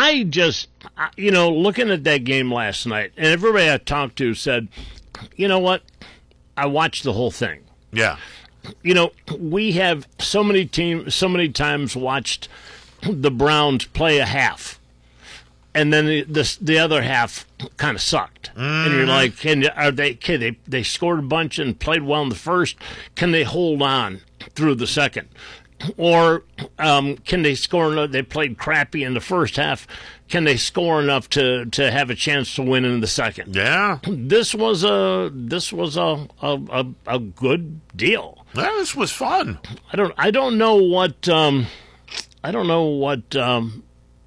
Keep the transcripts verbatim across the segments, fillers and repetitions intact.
I just, you know, looking at that game last night, and everybody I talked to said, you know what? I watched the whole thing. Yeah. You know, we have so many teams, so many times watched the Browns play a half, and then the the, the other half kind of sucked. Mm. And you're like, can are they? Okay, they they scored a bunch and played well in the first. Can they hold on through the second? Or um, can they score enough? They played crappy in the first half. Can they score enough to, to have a chance to win in the second? Yeah. This was a this was a a, a, a good deal. Yeah, this was fun. I don't I don't know what um, I don't know what um,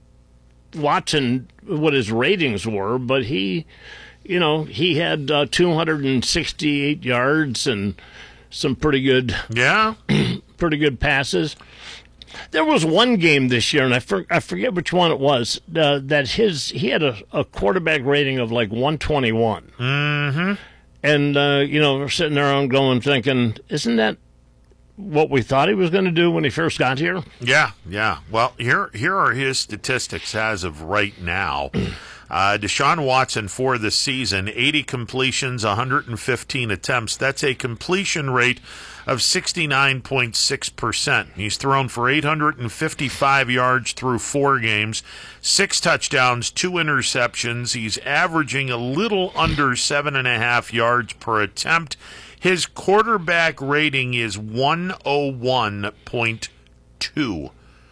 Watson what his ratings were, but he, you know, he had uh, two hundred sixty-eight yards and some pretty good. Yeah. Pretty good passes. There was one game this year, and I, for, I forget which one it was, uh, that his he had a, a quarterback rating of like one twenty-one. Mm-hmm. And, uh, you know, we're sitting there on going thinking, isn't that what we thought he was going to do when he first got here? Yeah, yeah. Well, here here are his statistics as of right now. Uh, Deshaun Watson for the season, eighty completions, one hundred fifteen attempts. That's a completion rate of sixty-nine point six percent. He's thrown for eight hundred fifty-five yards through four games, six touchdowns, two interceptions. He's averaging a little under seven and a half yards per attempt. His quarterback rating is one oh one point two.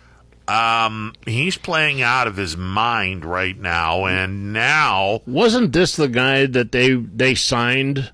Um, he's playing out of his mind right now, and now wasn't this the guy that they they signed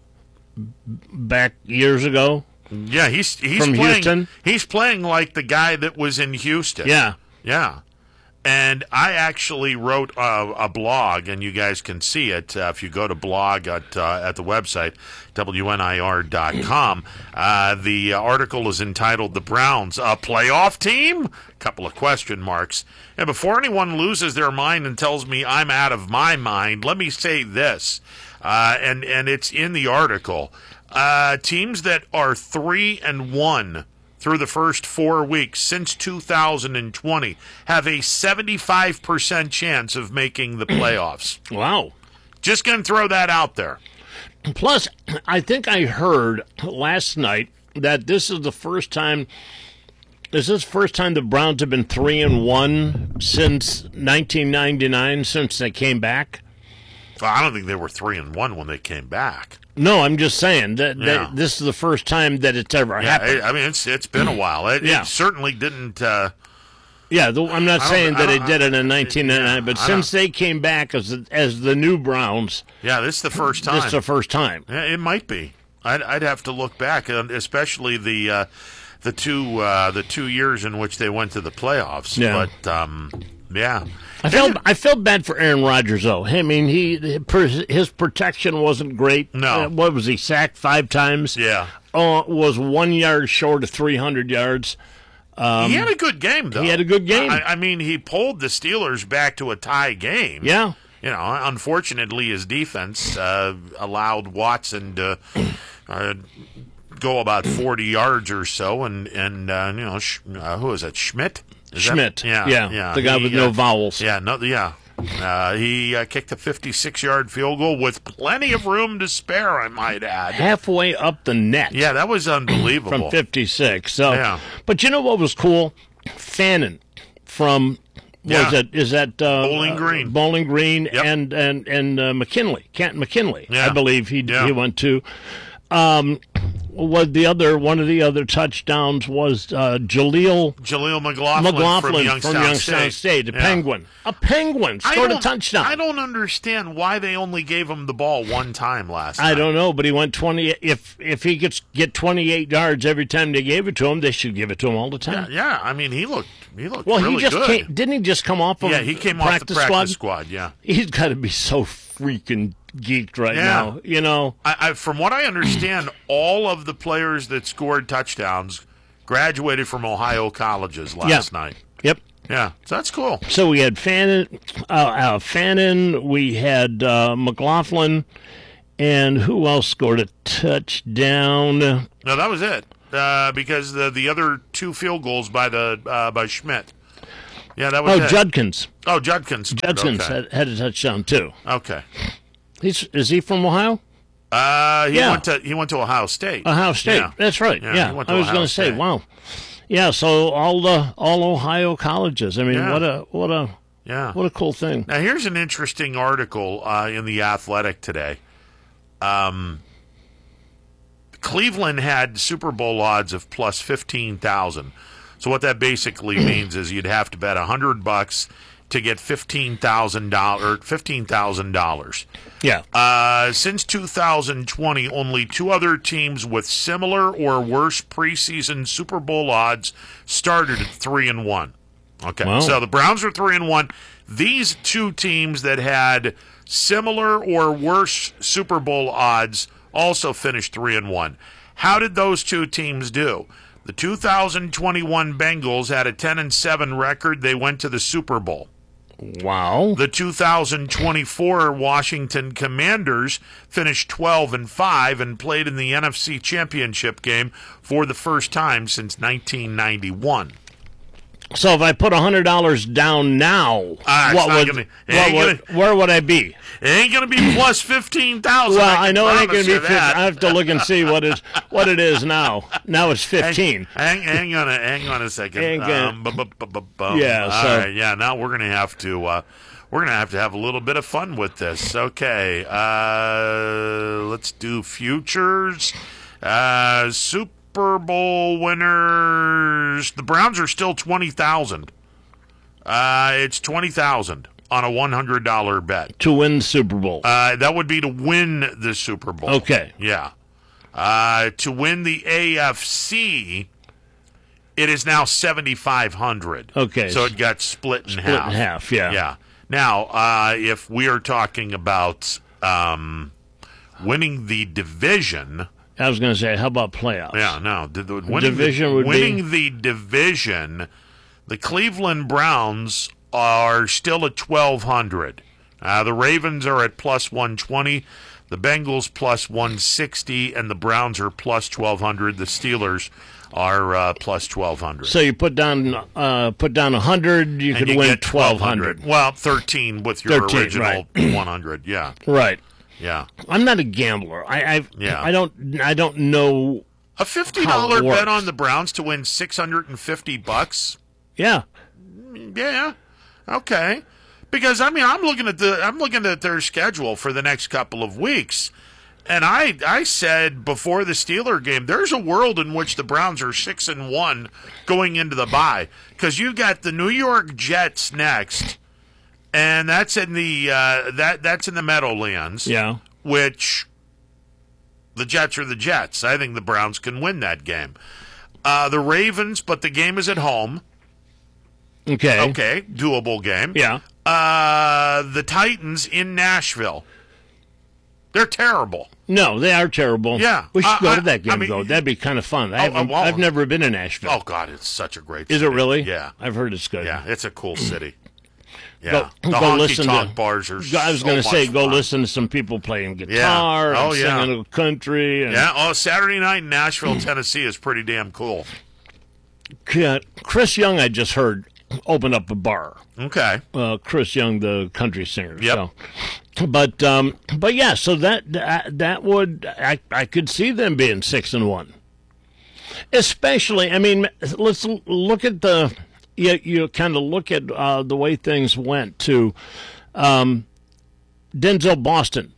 back years ago? Yeah, he's he's From playing. Houston? He's playing like the guy that was in Houston. Yeah, yeah. And I actually wrote a, a blog, and you guys can see it uh, if you go to blog at uh, at the website W N I R dot com. Uh, the article is entitled "The Browns, a Playoff Team?" Couple of question marks. And before anyone loses their mind and tells me I'm out of my mind, let me say this, uh, and and it's in the article. Uh, teams that are three and one through the first four weeks since two thousand twenty have a seventy-five percent chance of making the playoffs. Wow. Just going to throw that out there. Plus, I think I heard last night that this is the first time, is this the first time the Browns have been three and one since nineteen ninety-nine, since they came back? Well, I don't think they were three and one when they came back. No, I'm just saying that, Yeah. that this is the first time that it's ever Yeah, happened. I mean, it's it's been a while. It, Yeah. it certainly didn't. Uh, Yeah, the, I'm not I don't- saying I that don't- it did it in I- nineteen ninety-nine, yeah, but I since they came back as the, as the new Browns, yeah, this is the first time. this is the first time. Yeah, it might be. I'd, I'd have to look back, uh, especially the uh, the two uh, the two years in which they went to the playoffs. Yeah. But um, yeah, I felt I felt bad for Aaron Rodgers though. I mean, he his protection wasn't great. No. Uh, what was he sacked five times? Yeah, uh, was one yard short of three hundred yards. Um, he had a good game though. he had a good game. I, I mean, he pulled the Steelers back to a tie game. Yeah. You know, unfortunately, his defense uh, allowed Watson to uh, go about forty yards or so, and and uh, you know, Sch- uh, who is it? Schmidt. Is that- Schmidt. yeah, yeah, yeah. the guy He, with no uh, vowels. Yeah, no, yeah. Uh, he uh, kicked a fifty-six yard field goal with plenty of room to spare, I might add. Halfway up the net. Yeah, that was unbelievable. From fifty-six. So, Yeah. but you know what was cool? Fannin from what Yeah. is that? Is that uh, Bowling Green. Uh, Bowling Green Yep. and and and uh, McKinley, Canton McKinley. Yeah. I believe he Yeah. he went to. Um, what the other one of the other touchdowns was uh, Jaleel Jaleel McLaughlin, McLaughlin from Youngstown, Youngstown State. State, a Yeah. Penguin. A Penguin I scored a don't- touchdown. I don't understand why they only gave him the ball one time last I night. don't know, but he went twenty. If if he gets get twenty-eight yards every time they gave it to him, they should give it to him all the Yeah, time. yeah, I mean, he looked he looked Well, really he just good. came, didn't he just come off of yeah, he came practice off the practice squad? squad. Yeah, He's got to be so freaking geeked right Yeah. now. You know, I, I, from what I understand, all of the players that scored touchdowns graduated from Ohio colleges last Yeah. night. yep. Yeah, so that's cool. So we had Fannin, uh, uh, Fannin, we had uh, McLaughlin, and who else scored a touchdown? No, that was it. Uh, because the the other two field goals by the uh, by Schmidt. Yeah, that was Oh, it. Judkins. Oh, Judkins. Judkins okay. had, had a touchdown too. Okay. He's is he from Ohio? Uh, he Yeah. went to he went to Ohio State. Ohio State. Yeah. That's right. Yeah, Yeah, he went to I was Ohio going to say, State. wow. Yeah, so all the all Ohio colleges. I mean, Yeah. what a what a Yeah. what a cool thing. Now here's an interesting article uh, in the Athletic today. Um, Cleveland had Super Bowl odds of plus fifteen thousand. So what that basically means is you'd have to bet a hundred bucks to get fifteen thousand dollars. Fifteen thousand dollars. Yeah. Uh, since two thousand twenty, only two other teams with similar or worse preseason Super Bowl odds started at three and one. Okay, Wow. so the Browns are three and one. These two teams that had similar or worse Super Bowl odds also finished three and one. How did those two teams do? The two thousand twenty-one Bengals had a ten and seven record. They went to the Super Bowl. Wow. The two thousand twenty-four Washington Commanders finished twelve and five and played in the N F C Championship game for the first time since nineteen ninety-one. So if I put one hundred dollars down now, Ah, it's what not would, gonna- it what ain't would- gonna- where would I be? It ain't going to be plus fifteen thousand. Well, I, can know it ain't going promise to be you fifteen. that. I have to look and see what is what it is now. Now it's fifteen. Hang, hang, hang on a hang on a second. Hang on. Um, bu- bu- bu- bu- bum. Yeah, All so- right, yeah. Now we're gonna have to uh, we're gonna have to have a little bit of fun with this. Okay. Uh, let's do futures. Uh, Super Bowl winners. The Browns are still twenty thousand. Uh, it's twenty thousand on a one hundred dollar bet. To win the Super Bowl. Uh, that would be to win the Super Bowl. Okay. Yeah. Uh, to win the A F C, it is now seventy-five hundred. Okay. So it got split in Split half. in half, yeah. Yeah. Now, uh, if we are talking about um, winning the division, I was going to say, how about playoffs? yeah, no, the, the, winning, Division the, would be- winning the division, the Cleveland Browns are still at twelve hundred. Uh, the Ravens are at plus one twenty. The Bengals plus one sixty, and the Browns are plus twelve hundred. The Steelers are uh, plus twelve hundred. So you put down uh, put down one hundred, you and could you win get twelve hundred. Well, thirteen with your thirteen, original right. one hundred. Yeah, Right. yeah. I'm not a gambler. I I've, Yeah. I don't I don't know. A fifty How dollar it works. bet on the Browns to win six hundred and fifty bucks. Yeah. Yeah. Okay. Because I mean, I'm looking at the I'm looking at their schedule for the next couple of weeks, and I I said before the Steeler game, there's a world in which the Browns are six and one going into the bye, because you got the New York Jets next, and that's in the uh, that that's in the Meadowlands. Yeah. Which the Jets are the Jets. I think the Browns can win that game. Uh, the Ravens, but the game is at home. Okay. Okay, doable game. Yeah. Uh, the Titans in Nashville. They're terrible. No, they are terrible. Yeah. We should I- go I- to that game I mean- though. That'd be kind of fun. I Oh, haven't, oh, well- I've never been in Nashville. Oh God, it's such a great. Is city. it really? Yeah, I've heard it's good. yeah, it's a cool city. Yeah, Go, the go honky listen tonk to bars are. go- I was so going to say, much go fun. listen to some people playing guitar Oh, and yeah. singing country. And Yeah. Oh, Saturday night in Nashville, Tennessee is pretty damn cool. Yeah, Chris Young, I just heard, opened up a bar. Okay. Uh, Chris Young, the country singer. Yep. So. But um, but yeah, so that that, that would I, I could see them being six and one. Especially, I mean, let's look at the you you kind of look at uh, the way things went to um, Denzel Boston.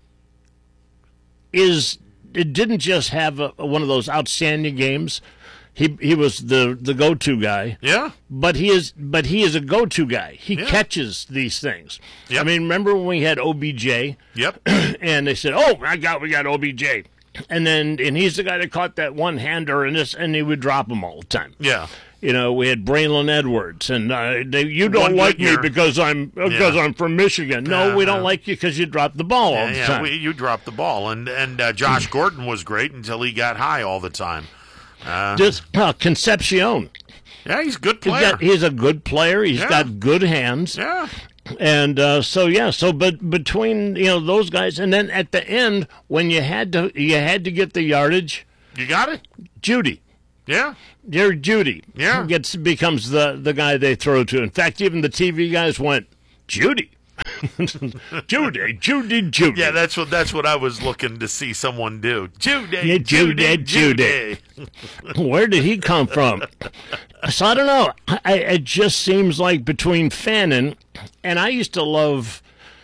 Is it didn't just have a, one of those outstanding games. He he was the, the go to guy. Yeah. But he is, but he is a go-to guy. He Yeah. catches these things. Yep. I mean, remember when we had O B J, Yep. and they said, "Oh my God, we got O B J," and then and he's the guy that caught that one-hander, and this, and he would drop them all the time. Yeah. You know, we had Braylon Edwards, and uh, they, you don't One like good me year. because I'm because Yeah. I'm from Michigan. No, we Uh-huh. don't like you because you drop the ball all Yeah, the yeah, time. we, you dropped the ball, and and uh, Josh Gordon was great until he got high all the time. Uh, Just uh, Concepcion. yeah, he's a good He's, player. got, he's a good player. He's Yeah. got good hands. yeah, And uh, so yeah, so but between you know those guys, and then at the end when you had to you had to get the yardage, you got it. Judy, Yeah. Jerry Jeudy Yeah. gets becomes the, the guy they throw to. In fact, even the T V guys went, Judy. Judy, Judy, Judy. Yeah, that's what that's what I was looking to see someone do. Judy, Yeah, Judy, Judy, Judy. Where did he come from? So I don't know. I, it just seems like between Fannin, and I used to love,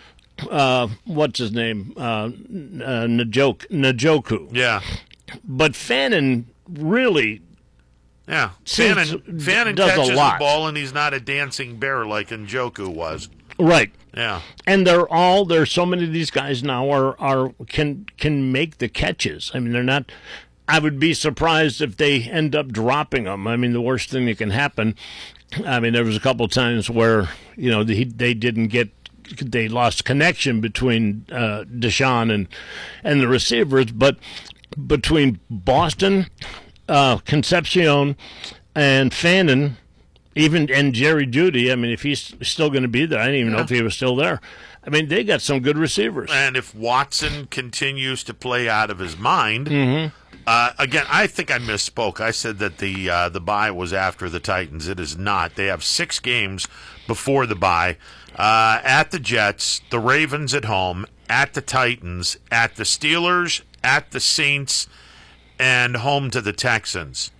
uh, what's his name? Uh, uh, Najok, Najoku. Yeah. But Fannin really Yeah. Seems- Fannin, Fannin does a catches the lot. ball, and he's not a dancing bear like Njoku was. right. Yeah. And they're all there's so many of these guys now are are can can make the catches. I mean, they're not. I would be surprised if they end up dropping them. I mean, the worst thing that can happen. I mean, there was a couple of times where you know they, they didn't get they lost connection between uh, Deshaun and and the receivers, but between Boston, uh, Concepcion, and Fannin. Even and Jerry Jeudy, I mean, if he's still going to be there, I didn't even know if he was still there. I mean, they got some good receivers. And if Watson continues to play out of his mind, Mm-hmm. uh, again, I think I misspoke. I said that the uh, the bye was after the Titans. It is not. They have six games before the bye. Uh, at the Jets, the Ravens at home, at the Titans, at the Steelers, at the Saints, and home to the Texans.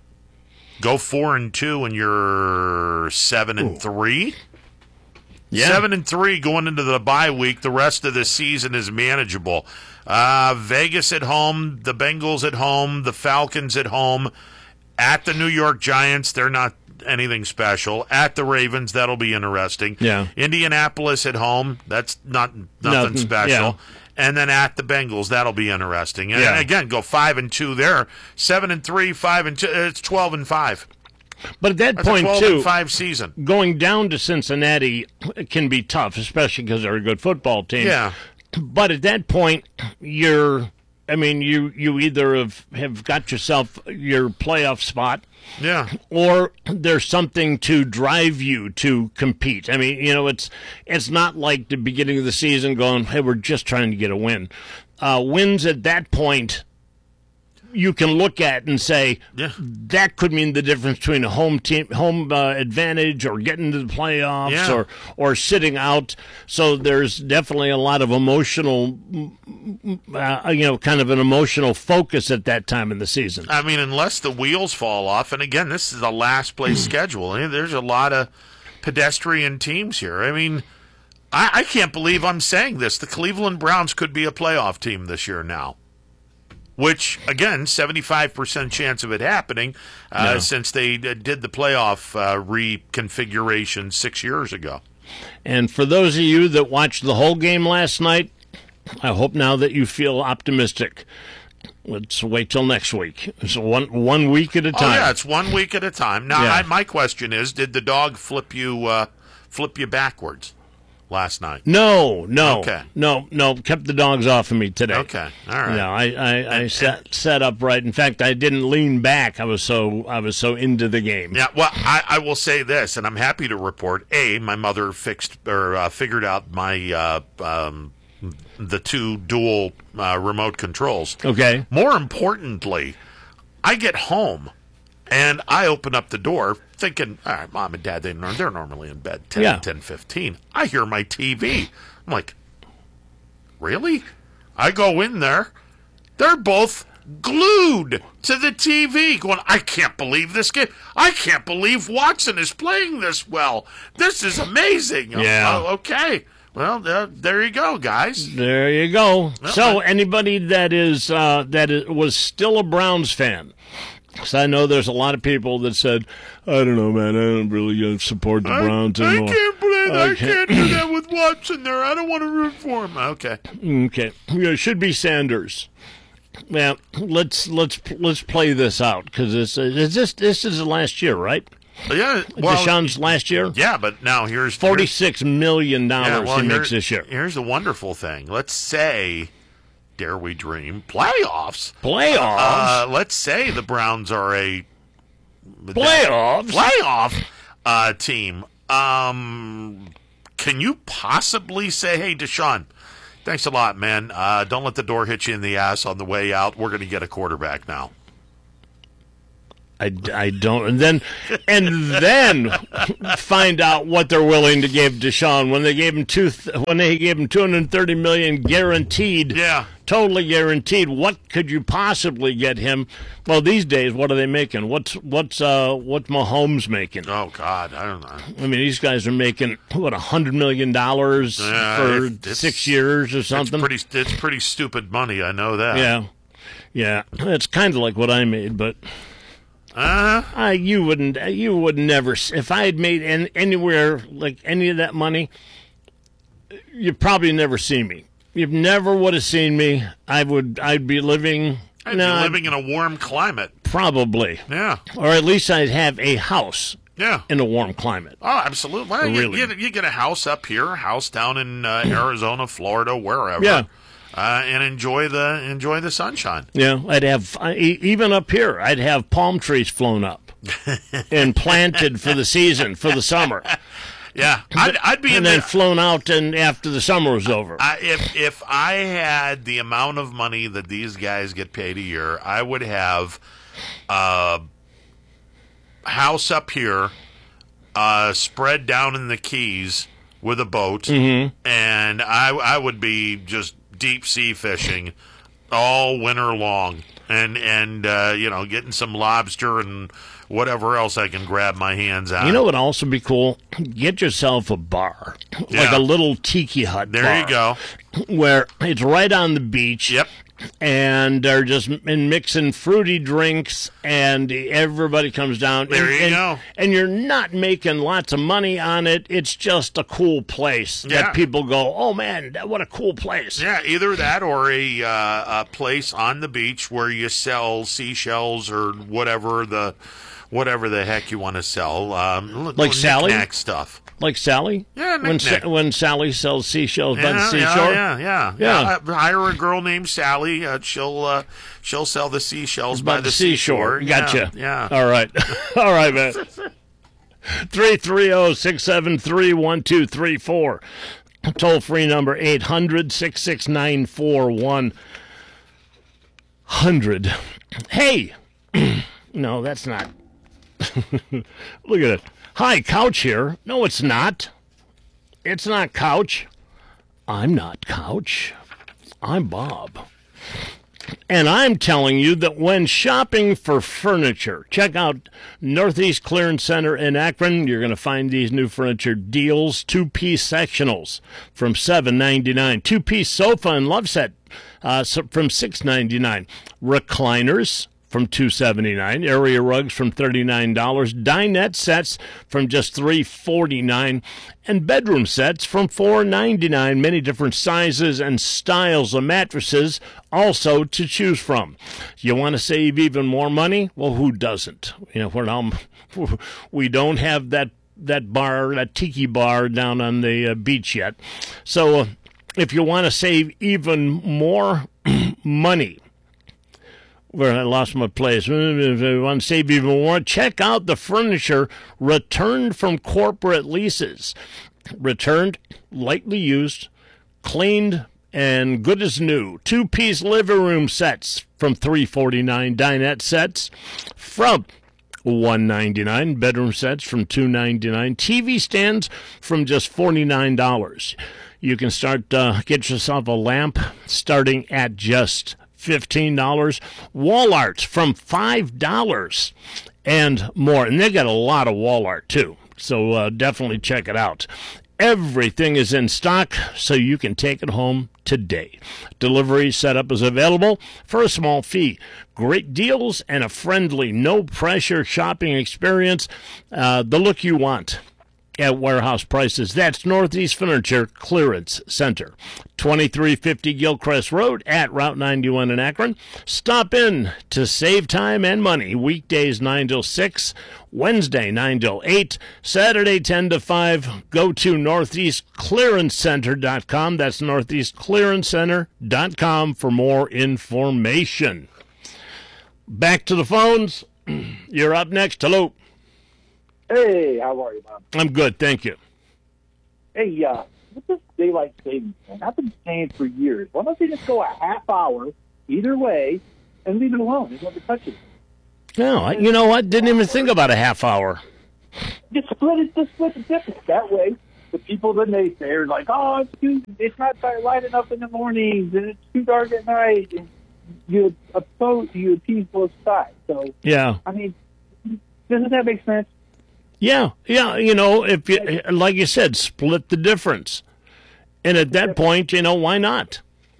Go four and two, and you're seven and three. Yeah. Seven and three going into the bye week. The rest of the season is manageable. Uh, Vegas at home, the Bengals at home, the Falcons at home, at the New York Giants. They're not anything special. At the Ravens, that'll be interesting. Yeah. Indianapolis at home. That's not nothing, Nothing, special. yeah. And then at the Bengals, that'll be interesting. And Yeah. again, go five and two there. Seven and three, five and two. It's twelve and five. But at that That's a point, twelve too, and five season. going down to Cincinnati can be tough, especially because they're a good football team. Yeah. But at that point, you're, I mean, you, you either have, have got yourself your playoff spot Yeah. or there's something to drive you to compete. I mean, you know, it's it's not like the beginning of the season going, hey, we're just trying to get a win. Uh, wins at that point, you can look at and say Yeah. that could mean the difference between a home team, home uh, advantage, or getting to the playoffs, Yeah. or or sitting out. So there's definitely a lot of emotional, uh, you know, kind of an emotional focus at that time in the season. I mean, unless the wheels fall off, and again, this is the last place schedule. I mean, there's a lot of pedestrian teams here. I mean, I, I can't believe I'm saying this. The Cleveland Browns could be a playoff team this year now. Which, again, seventy-five percent chance of it happening uh, No. since they uh, did the playoff uh, reconfiguration six years ago. And for those of you that watched the whole game last night, I hope now that you feel optimistic. Let's wait till next week. It's one one week at a Oh, time. yeah, it's one week at a time. Now, Yeah. I, my question is, did the dog flip you uh, flip you backwards last night? No, no, Okay. no, no. Kept the dogs off of me today. Okay, all right. No, I, I, I sat sat upright. In fact, I didn't lean back. I was so I was so into the game. Yeah, well, I, I will say this, and I'm happy to report: A, my mother fixed or uh, figured out my uh, um, the two dual uh, remote controls. Okay. More importantly, I get home and I open up the door thinking, all right, mom and dad, they, they're normally in bed ten, Yeah. ten fifteen. I hear my T V. I'm like, really? I go in there. They're both glued to the T V going, I can't believe this game. I can't believe Watson is playing this well. This is amazing. Yeah. Oh, okay. Well, there, there you go, guys. There you go. Well, so I- anybody that is uh, that is, was still a Browns fan. So I know there's a lot of people that said, I don't know, man, I don't really uh, support the Browns I, I anymore. can't believe I I can't- can't do that with Watson there. I don't want to root for him. Okay. Okay, yeah, it should be Sanders. Well, let's let's let's play this out because this is this this is the last year, right? Yeah. Well, Deshaun's last year, yeah, but now here's forty six million Yeah, dollars well, he here- makes this year. Here's the wonderful thing. Let's say, dare we dream, playoffs. Playoffs, Uh, let's say the Browns are a playoffs. playoff uh, team. Um, can you possibly say, hey, Deshaun, thanks a lot, man. Uh, don't let the door hit you in the ass on the way out. We're going to get a quarterback now. I, I don't, and then and then find out what they're willing to give Deshaun when they gave him two when they gave him two hundred thirty million guaranteed, yeah, totally guaranteed. What could you possibly get him? Well, these days, what are they making? What's what's uh what's Mahomes making? Oh God, I don't know. I mean, these guys are making what a hundred million dollars uh, for it, six years or something. It's pretty, it's pretty stupid money. I know that. Yeah, yeah, it's kind of like what I made, but. Uh, Uh, you wouldn't. You would never. If I had made an, anywhere like any of that money, you'd probably never see me. You never would have seen me. I would. I'd be living. I'd no, be living in a warm climate. Probably. Yeah. Or at least I'd have a house. Yeah. In a warm climate. Oh, absolutely. Well, you, really. you, you get a house up here, a house down in uh, Arizona, Florida, wherever. Yeah. Uh, and enjoy the enjoy the sunshine. Yeah, I'd have I, even up here. I'd have palm trees flown up and planted for the season, for the summer. Yeah, I'd, I'd be and in then the, flown out and after the summer was over. I, if if I had the amount of money that these guys get paid a year, I would have a house up here, uh, spread down in the Keys with a boat, mm-hmm. and I I would be just deep sea fishing all winter long, and and uh, you know, getting some lobster and whatever else I can grab my hands on. You know what would also be cool? Get yourself a bar, Yeah. like a little tiki hut. There bar, you go. Where it's right on the beach. Yep. And they're just and mixing fruity drinks, and everybody comes down. There and, you and, go. And you're not making lots of money on it. It's just a cool place Yeah. that people go, oh, man, that- what a cool place. Yeah, either that or a uh, a place on the beach where you sell seashells or whatever the whatever the heck you want to sell. Um, Like Sally? knick-knack stuff. Like Sally? Yeah, when, knick-knack. Sa- when Sally sells seashells by the Yeah, seashore? yeah, yeah, yeah, Yeah. Uh, hire a girl named Sally. Uh, she'll uh, she'll sell the seashells By by, the seashore. Gotcha. Yeah. All right. All right, man. three three zero, six seven three, one two three four. Toll free number eight hundred, six six nine, four one zero zero. Hey. No, that's not. Look at it. Hi, Couch here. No, it's not. It's not Couch. I'm not Couch. I'm Bob. And I'm telling you that when shopping for furniture, check out Northeast Clearance Center in Akron. You're going to find these new furniture deals, two-piece sectionals from seven ninety-nine, two-piece sofa and love set uh, so- from six ninety-nine, recliners from two seventy-nine, area rugs from thirty-nine dollars, dinette sets from just three forty-nine, and bedroom sets from four ninety-nine. Many different sizes and styles of mattresses also to choose from. You want to save even more money? Well, who doesn't? You know, we're now, we don't have that that bar, that tiki bar down on the uh, beach yet. So uh, if you want to save even more money, where I lost my place. If you want to save even more, check out the furniture returned from corporate leases. Returned, lightly used, cleaned, and good as new. Two-piece living room sets from three forty-nine. Dinette sets from one ninety-nine. Bedroom sets from two ninety-nine. T V stands from just forty-nine dollars. You can start uh, get yourself a lamp starting at just fifteen dollars. Wall art from five dollars and more. And they got a lot of wall art, too. So uh, definitely check it out. Everything is in stock, so you can take it home today. Delivery setup is available for a small fee. Great deals and a friendly, no-pressure shopping experience. Uh, the look you want at warehouse prices. That's Northeast Furniture Clearance Center. twenty-three fifty Gilcrest Road at Route ninety-one in Akron. Stop in to save time and money. Weekdays nine till six, Wednesday nine till eight, Saturday ten to five. Go to northeast clearance center dot com. That's northeast clearance center dot com for more information. Back to the phones. You're up next. Hello. Hey, how are you, Bob? I'm good, thank you. Hey, uh, what's this daylight savings thing? I've been saying for years. Why don't they just go a half hour either way and leave it alone? They never touch it. No, I, you know what? Didn't even think about a half hour. Just split it. Just split the difference. That way, the people that naysayers like, oh, it's too, it's not light enough in the mornings, and it's too dark at night. And you oppose, you appease both sides. So Yeah. I mean, doesn't that make sense? Yeah, yeah. You know, if you, like you said, split the difference. And at that point, you know, why not?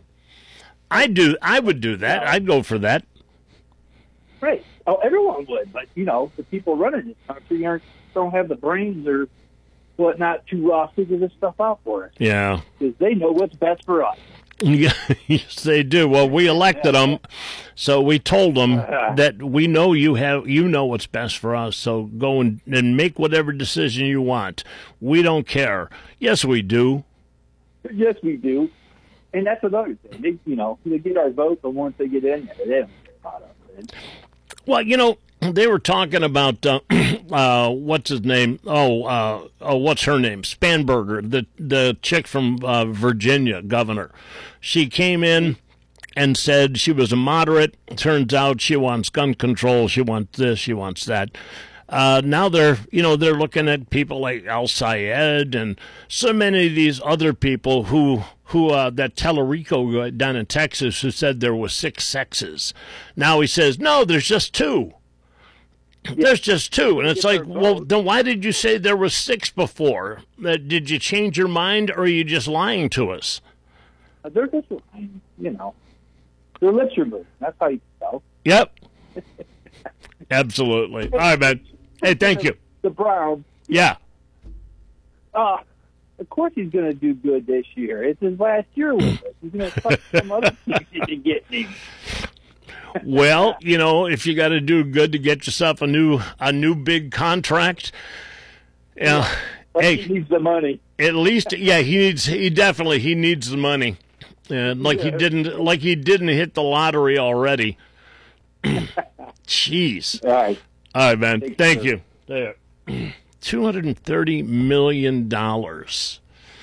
I do. I would do that. I'd go for that. Right. Oh, everyone would, but you know, the people running this country aren't don't have the brains or whatnot to uh, figure this stuff out for us. Yeah. Because they know what's best for us. Yes, they do. Well, we elected them, so we told them that we know you have, you know what's best for us. So go and, and make whatever decision you want. We don't care. Yes, we do. Yes, we do. And that's another thing. They, you know, they get our vote, but once they get in there, they don't get caught up in it. Well, you know, they were talking about uh, uh, what's his name? Oh, uh, oh, what's her name? Spanberger, the the chick from uh, Virginia, governor. She came in and said she was a moderate. Turns out she wants gun control. She wants this. She wants that. Uh, now they're, you know, they're looking at people like Al Sayed and so many of these other people who, who, uh, that Tellerico down in Texas who said there were six sexes. Now he says, no, there's just two. There's just two. And it's like, well, then why did you say there was six before? Uh, did you change your mind or are you just lying to us? Uh, They're just, you know, their lips are moving. That's how you can tell. Yep. Absolutely. All right, man. Hey, thank you. The Browns. Yeah. Uh, of course he's going to do good this year. It's his last year with us. He's going to touch some other teams to get him. Well, you know, if you got to do good to get yourself a new a new big contract, yeah. But Hey, he needs the money. at least, yeah, he needs. He definitely he needs the money, and like he didn't like he didn't hit the lottery already. Jeez. All right. All right, man. Thanks, Thank sir. you. There. two hundred and thirty million dollars.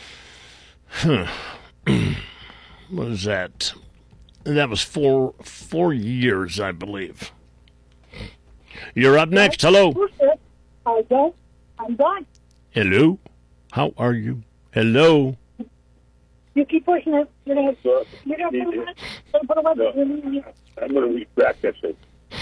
Huh. What is that? That was four four years, I believe. You're up next. Hello. I guess I'm done. Hello. How are you? Hello. You keep pushing it. You're gonna, you're gonna put it on. Put it on. No. I'm going to read back that thing.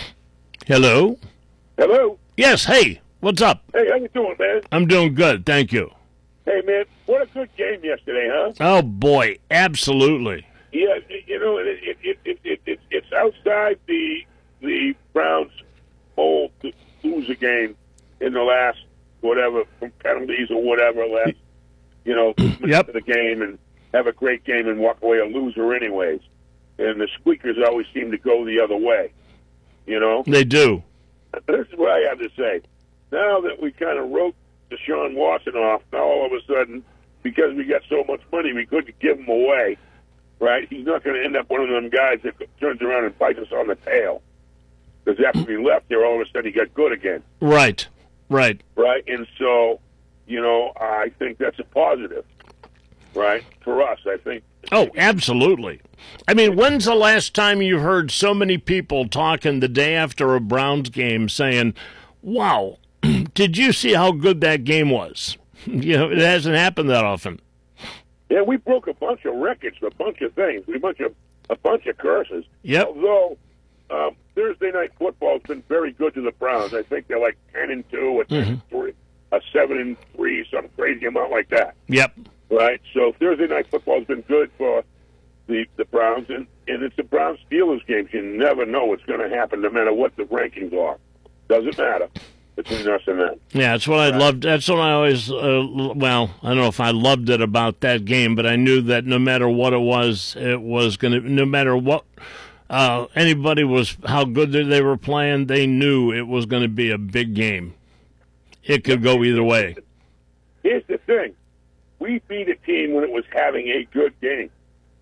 Hello. Hello. Yes. Hey. What's up? Hey, how you doing, man? I'm doing good. Thank you. Hey, man, what a good game yesterday, huh? Oh boy. Absolutely. Yeah, you know, it, it, it, it, it, it, it's outside the the Browns' hold to lose a game in the last whatever from penalties or whatever last, you know, Yep. to the game and have a great game and walk away a loser anyways. And the squeakers always seem to go the other way, you know. They do. This is what I have to say. Now that we kind of wrote Deshaun Watson off, now all of a sudden, because we got so much money, we couldn't give him away, right? He's not going to end up one of them guys that turns around and bites us on the tail. Because after we left there, all of a sudden he got good again, Right. Right. right? And so, you know, I think that's a positive, right, for us. I think. Oh, absolutely. I mean, when's the last time you heard so many people talking the day after a Browns game saying, wow, did you see how good that game was? You know, it hasn't happened that often. Yeah, we broke a bunch of records, a bunch of things, we bunch of a bunch of curses. Yep. Although um, Thursday night football has been very good to the Browns. I think they're like ten and two, or ten and three, a seven and three, some crazy amount like that. Yep. Right. So Thursday night football has been good for the the Browns, and and it's the Browns Steelers games. You never know what's going to happen, no matter what the rankings are. Doesn't matter between us and them. Yeah, that's what I loved. That's what I always, uh, well, I don't know if I loved it about that game, but I knew that no matter what it was, it was going to, no matter what uh, anybody was, how good they were playing, they knew it was going to be a big game. It could go either way. Here's the thing. We beat a team when it was having a good game.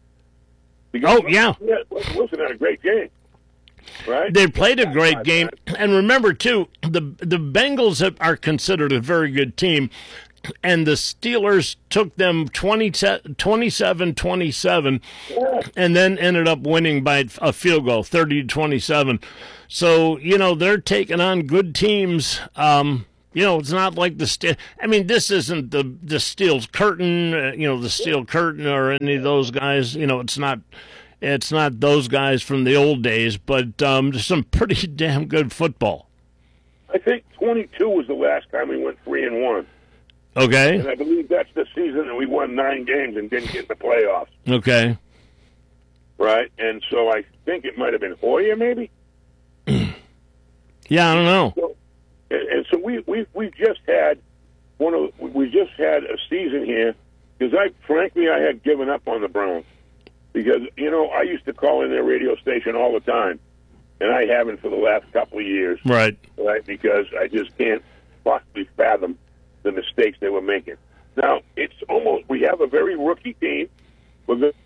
Because Oh, yeah. Wilson had a great game. Right? They played a great game, and remember too, the the Bengals are considered a very good team. and the Steelers took them twenty-seven twenty-seven, and then ended up winning by a field goal, thirty to twenty-seven. So, you know, they're taking on good teams. Um, you know, it's not like the Steel. I mean, this isn't the, the Steel Curtain, uh, you know, the Steel Curtain or any of those guys. You know, it's not it's not those guys from the old days, but um, there's some pretty damn good football. I think twenty-two was the last time we went three and one. Okay. And I believe that's the season that we won nine games and didn't get in the playoffs. Okay. Right? And so I think it might have been Hoyer, maybe? Yeah, I don't know. So, and, and so we, we, we just had one of we just had a season here because I frankly I had given up on the Browns because, you know, I used to call in their radio station all the time, and I haven't for the last couple of years. Right. Right? Because I just can't possibly fathom the mistakes they were making. Now, it's almost, we have a very rookie team. With the,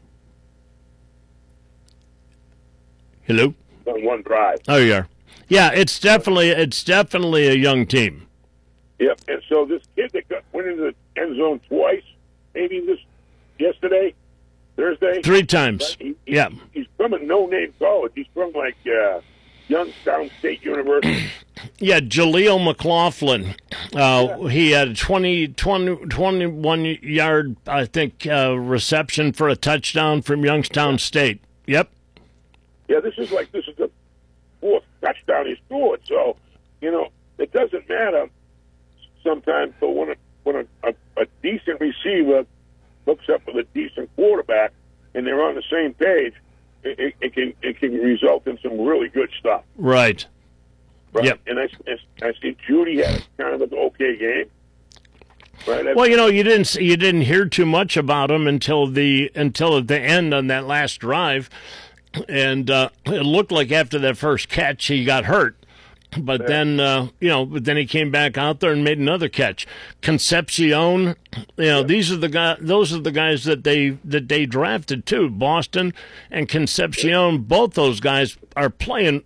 Hello? on one drive. Oh, you are. Yeah, it's definitely it's definitely a young team. Yep. And so this kid that got, went into the end zone twice, maybe this yesterday, Thursday. Three times. He, he, yeah. He's from a no-name college. He's from, like, uh, Youngstown State University. Yeah, Jaleel McLaughlin. Uh, yeah. He had a twenty, twenty, twenty-one yard, I think, uh, reception for a touchdown from Youngstown yeah. State. Yep. Yeah, this is like, this is the fourth touchdown he scored. So, you know, it doesn't matter sometimes, but when a, when a, a, a decent receiver hooks up with a decent quarterback and they're on the same page, it, it, it can it can result in some really good stuff. Right. Right. Yep. And I, I see Judy had kind of an okay game. Right. Well, you know, you didn't you didn't hear too much about him until the until at the end on that last drive, and uh, it looked like after that first catch he got hurt. But yeah. then, uh, you know, but then he came back out there and made another catch. Concepcion, you know, yeah. these are the guys. Those are the guys that they that they drafted too. Boston and Concepcion, yeah. both those guys are playing.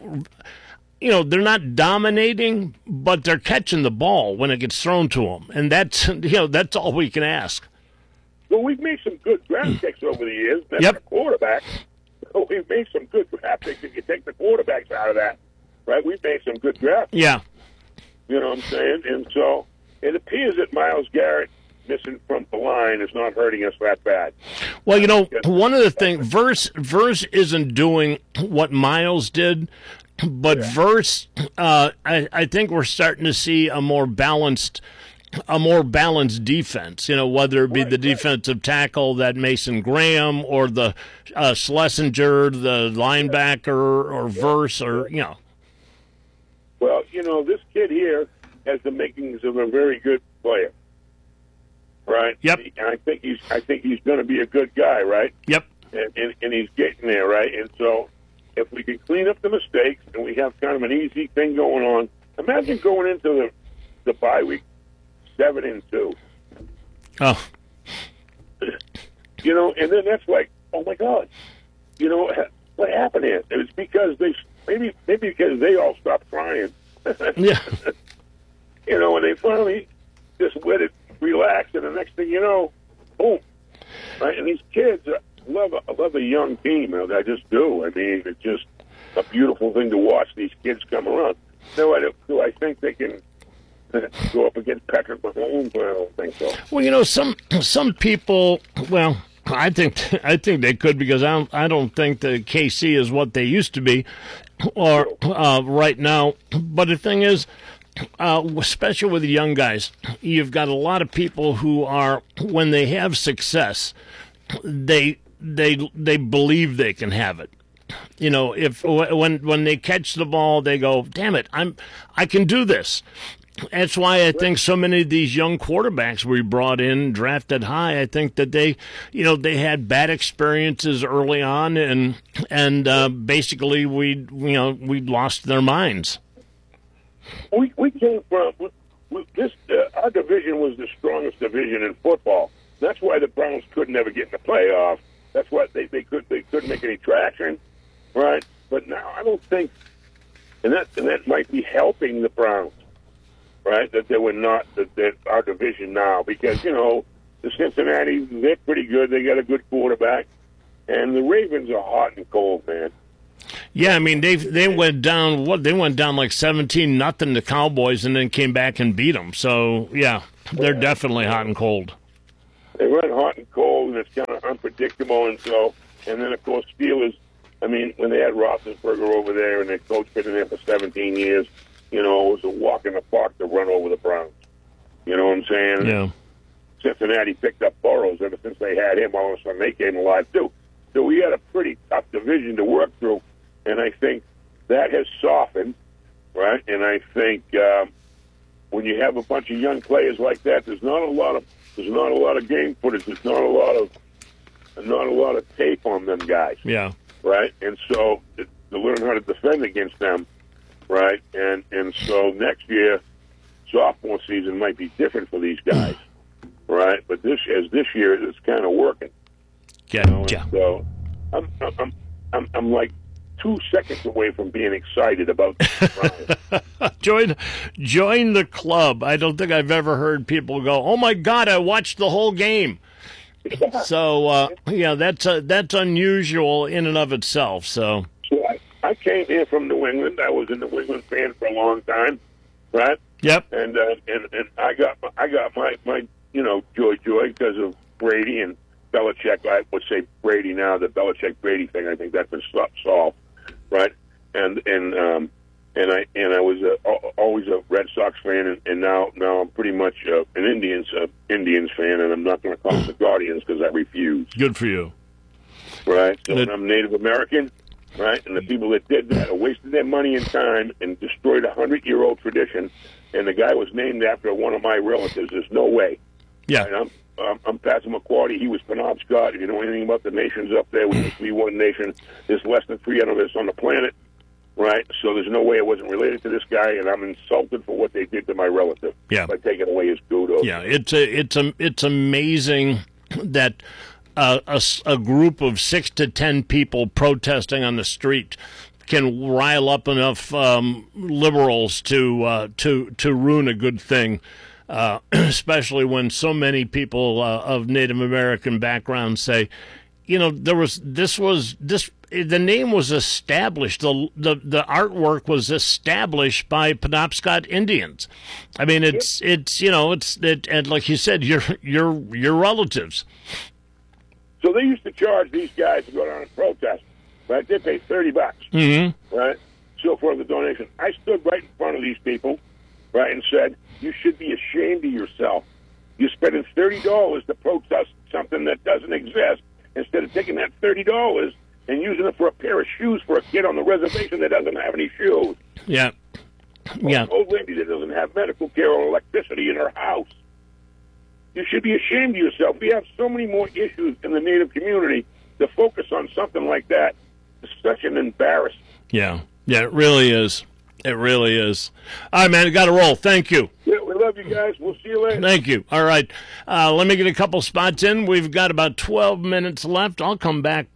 You know, they're not dominating, but they're catching the ball when it gets thrown to them, and that's you know that's all we can ask. Well, we've made some good draft picks over the years. That's yep. the quarterback. So we've made some good draft picks. If you take the quarterbacks out of that. Right, we've made some good drafts. Yeah. You know what I'm saying? And so it appears that Myles Garrett missing from the line is not hurting us that bad. Well, you know, one of the things, Verse, Verse isn't doing what Myles did, but yeah. Verse, uh, I, I think we're starting to see a more balanced a more balanced defense, you know, whether it be right, the right. defensive tackle, that Mason Graham, or the uh, Schlesinger, the linebacker, or yeah. Verse, or, you know. Well, you know, this kid here has the makings of a very good player, right? Yep. And I think he's, I think he's going to be a good guy, right? Yep. And, and and he's getting there, right? And so, if we can clean up the mistakes and we have kind of an easy thing going on, imagine going into the the bye week seven and two. Oh. You know, and then that's like, oh my God, you know what happened here? It's because they. Maybe maybe because they all stopped trying. Yeah. You know, and they finally just let it relax, and the next thing you know, boom. Right? And these kids, I love a, I love a young team. I just do. I mean, it's just a beautiful thing to watch these kids come around. No, I don't, do I think they can go up against Patrick Mahomes? I don't think so. Well, you know, some some people, well, I think I think they could because I don't I don't think the K C is what they used to be, or uh, right now. But the thing is, uh, especially with the young guys, you've got a lot of people who are, when they have success, they they they believe they can have it. You know, if when when they catch the ball, they go, "Damn it, I'm I can do this." That's why I think so many of these young quarterbacks we brought in, drafted high, I think that they, you know, they had bad experiences early on, and and uh, basically we, you know, we lost their minds. We we came from we, this. Uh, our division was the strongest division in football. That's why the Browns could never get in the playoffs. That's why they they could they couldn't make any traction, right? But now I don't think, and that and that might be helping the Browns. right? That they were not that, that our division now, because you know the Cincinnati, they're pretty good. They got a good quarterback, and the Ravens are hot and cold, man. Yeah, I mean they they went down what they went down like seventeen nothing to Cowboys, and then came back and beat them. So yeah, they're definitely hot and cold. They run hot and cold, and it's kind of unpredictable, and so and then of course Steelers. I mean, when they had Roethlisberger over there, and their coach been in there for seventeen years, you know, it was a walk in the park to run over the Browns. You know what I'm saying? Yeah. Cincinnati picked up Burrows ever since they had him. All of a sudden, they came alive too. So we had a pretty tough division to work through, and I think that has softened, right? And I think um, when you have a bunch of young players like that, there's not a lot of there's not a lot of game footage. There's not a lot of not a lot of tape on them guys, Yeah. right? And so to, to learn how to defend against them, right? And and so next year, sophomore season might be different for these guys, right? But this as this year, it's kind of working. Yeah. You know, Yeah. so I'm, I'm, I'm, I'm like two seconds away from being excited about the Browns. join, join the club. I don't think I've ever heard people go, "Oh my God, I watched the whole game." So uh, yeah, that's uh, that's unusual in and of itself. So, So I, I came here from New England. I was a New England fan for a long time, right? yep. And uh, and and I got my, I got my my you know joy joy because of Brady and Belichick. I would say Brady now. The Belichick Brady thing, I think that's been solved, right? And and um, and I and I was a, always a Red Sox fan, and, and now now I'm pretty much uh, an Indians uh, Indians fan, and I'm not going to call them the Guardians because I refuse, Good for you. right? So Good. I'm Native American, right? And the people that did that are wasting their money and time and destroyed a hundred year old tradition. And the guy was named after one of my relatives. There's no way. Yeah. And I'm um, I'm Patsy McQuarrie. He was Penobscot. If you know anything about the nations up there, we used to be one nation. There's less than three hundred of us on the planet, right? So there's no way I wasn't related to this guy, and I'm insulted for what they did to my relative Yeah. by taking away his kudos. Yeah, it's a, it's a, it's amazing that uh, a, s- a group of six to ten people protesting on the street can rile up enough um, liberals to uh, to to ruin a good thing. Uh, especially when so many people uh, of Native American background say, you know, there was this was this the name was established, the the the artwork was established by Penobscot Indians. I mean, it's it's you know it's it and like you said, your your your relatives. So they used to charge these guys to go down and protest, right? They paid thirty bucks, Mm-hmm. right? So for the donation, I stood right in front of these people, right, and said, "You should be ashamed of yourself. You're spending thirty dollars to protest something that doesn't exist instead of taking that thirty dollars and using it for a pair of shoes for a kid on the reservation that doesn't have any shoes. Yeah, yeah, An old lady that doesn't have medical care or electricity in her house. You should be ashamed of yourself. We have so many more issues in the Native community. To focus on something like that is such an embarrassment." yeah, yeah. It really is. It really is. All right, man. Got to roll. Thank you. Yeah, we love you guys. We'll see you later. Thank you. All right. Uh, let me get a couple spots in. We've got about twelve minutes left. I'll come back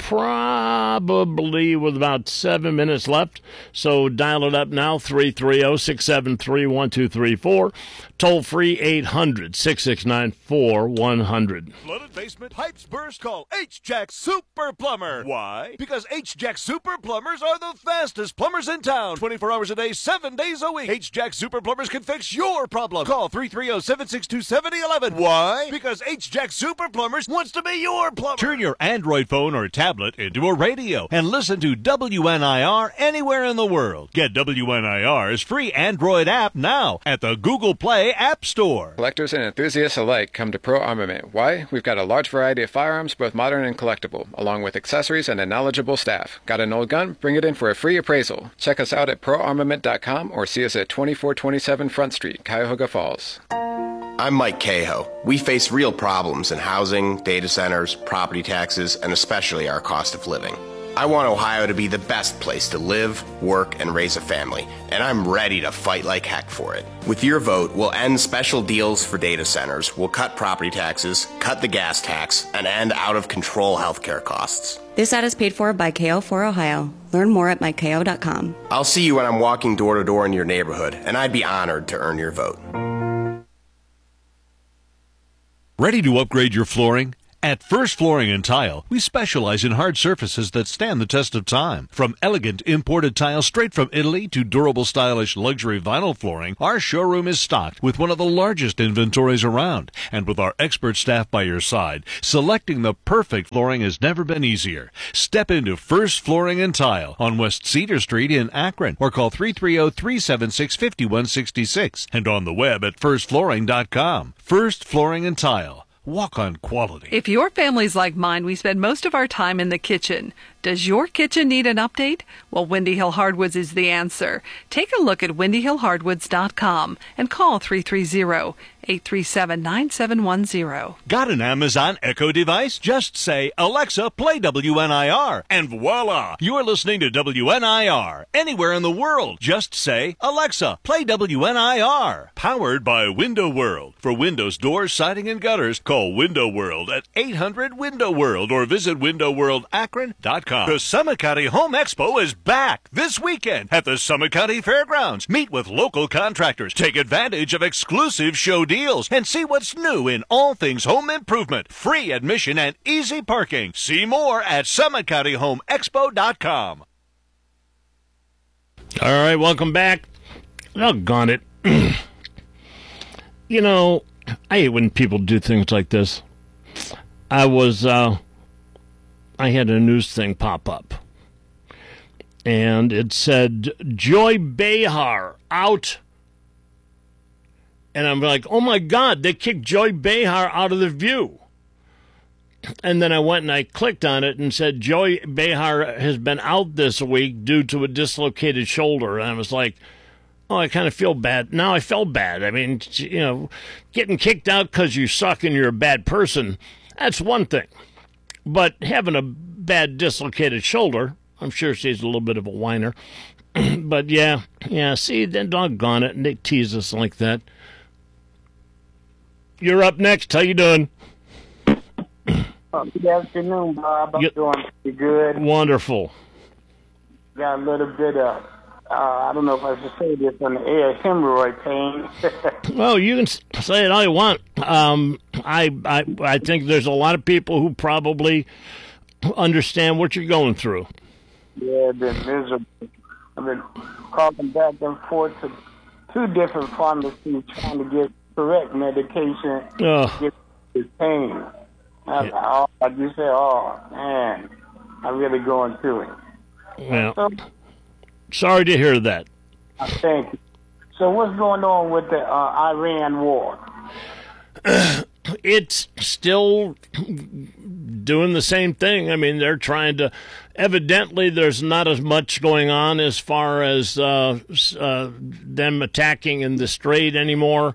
probably with about seven minutes left. So dial it up now, three three zero, six seven three, one two three four. Toll free eight hundred, six six nine, four one zero zero. Flooded basement, pipes burst, call H-Jack Super Plumber. Why? Because H-Jack Super Plumbers are the fastest plumbers in town. twenty-four hours a day, seven days a week. H-Jack Super Plumbers can fix your problem. Call three three zero, seven six two, seven zero one one. Why? Because H-Jack Super Plumbers wants to be your plumber. Turn your Android phone or tablet into a radio and listen to W N I R anywhere in the world. Get W N I R's free Android app now at the Google Play App Store. Collectors and enthusiasts alike come to Pro Armament. Why? We've got a large variety of firearms, both modern and collectible, along with accessories and a knowledgeable staff. Got an old gun? Bring it in for a free appraisal. Check us out at pro armament dot com or see us at twenty-four twenty-seven Front Street, Cuyahoga Falls. I'm Mike Cahoe. We face real problems in housing, data centers, property taxes, and especially our cost of living. I want Ohio to be the best place to live, work, and raise a family, and I'm ready to fight like heck for it. With your vote, we'll end special deals for data centers, we'll cut property taxes, cut the gas tax, and end out-of-control healthcare costs. This ad is paid for by K O four Ohio. Learn more at my k o dot com. I'll see you when I'm walking door to door in your neighborhood, and I'd be honored to earn your vote. Ready to upgrade your flooring? At First Flooring and Tile, we specialize in hard surfaces that stand the test of time. From elegant imported tile straight from Italy to durable, stylish luxury vinyl flooring, our showroom is stocked with one of the largest inventories around. And with our expert staff by your side, selecting the perfect flooring has never been easier. Step into First Flooring and Tile on West Cedar Street in Akron or call three three zero, three seven six, five one six six and on the web at first flooring dot com. First Flooring and Tile. Walk on quality. If your family's like mine, we spend most of our time in the kitchen. Does your kitchen need an update? Well, Windy Hill Hardwoods is the answer. Take a look at windy hill hardwoods dot com and call three three zero, eight three seven, nine seven one zero. Got an Amazon Echo device? Just say, Alexa, play W N I R, and voila! You're listening to W N I R. Anywhere in the world, just say, Alexa, play W N I R. Powered by Window World. For windows, doors, siding, and gutters, call Window World at eight hundred window world or visit window world akron dot com. The Summit County Home Expo is back this weekend at the Summit County Fairgrounds. Meet with local contractors, take advantage of exclusive show deals, and see what's new in all things home improvement. Free admission and easy parking. See more at summit county home expo dot com. All right, welcome back. Doggone it. You know, I hate when people do things like this. I was, uh, I had a news thing pop up. And it said, Joy Behar out. And I'm like, oh my God, they kicked Joy Behar out of The View. And then I went and I clicked on it and said, Joy Behar has been out this week due to a dislocated shoulder. And I was like, oh, I kind of feel bad. Now I felt bad. I mean, you know, getting kicked out because you suck and you're a bad person, that's one thing. But having a bad dislocated shoulder, I'm sure she's a little bit of a whiner. But yeah, yeah, see, then doggone it, and they tease us like that. You're up next. How you doing? Oh, good afternoon, Bob. I'm Yep. doing pretty good. Wonderful. Got a little bit of, uh, I don't know if I should say this on the air, hemorrhoid pain. Well, you can s- say it all you want. Um, I, I, I think there's a lot of people who probably understand what you're going through. Yeah, I've been miserable. I've been calling back and forth to two different pharmacies trying to get correct medication to Ugh. get this pain. I, Yeah. I, I just say, oh, man, I'm really going through it. Well, So, sorry to hear that. uh, thank you. So what's going on with the uh, Iran war? It's still doing the same thing. I mean, they're trying to. Evidently, there's not as much going on as far as uh, uh, them attacking in the Strait anymore.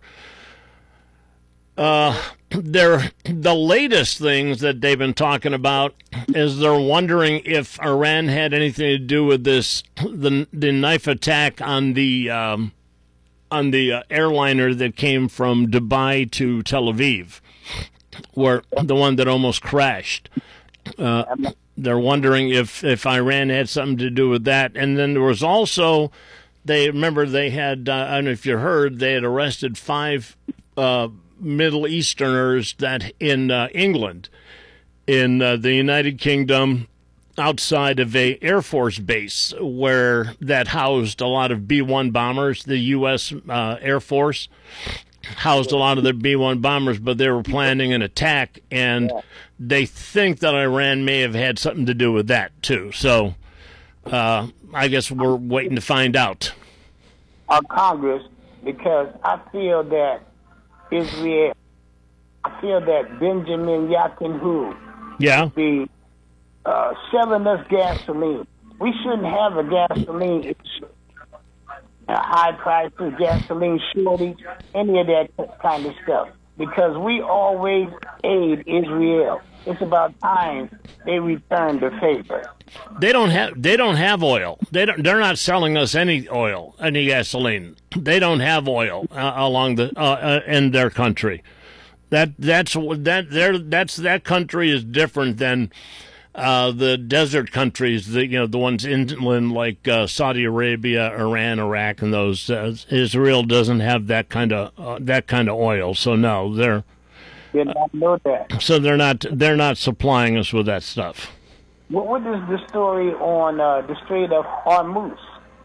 Uh, they're the latest things that they've been talking about is they're wondering if Iran had anything to do with this the the knife attack on the um, on the uh, airliner that came from Dubai to Tel Aviv, where the one that almost crashed. Uh, they're wondering if, if Iran had something to do with that. And then there was also, they remember they had, uh, I don't know if you heard, they had arrested five uh, Middle Easterners that in uh, England, in uh, the United Kingdom, outside of a Air Force base where that housed a lot of B one bombers. The U S uh, Air Force housed a lot of the B one bombers, but they were planning an attack, and they think that Iran may have had something to do with that too. So uh, I guess we're waiting to find out. Our Congress, because I feel that Israel, I feel that Benjamin Netanyahu Yeah. be uh, selling us gasoline. We shouldn't have a gasoline issue. Uh, high prices, gasoline shortage, any of that kind of stuff. because we always aid Israel. It's about time they return the favor. They don't have. They don't have oil. They don't. They're not selling us any oil, any gasoline. They don't have oil uh, along the uh, uh, in their country. That that's that. There. That's that country is different than uh, the desert countries. The you know the ones inland like uh, Saudi Arabia, Iran, Iraq, and those. Uh, Israel doesn't have that kind of uh, that kind of oil. So no, they're. Did not know that. So they're not they're not supplying us with that stuff. What, what is the story on uh, the Strait of Hormuz?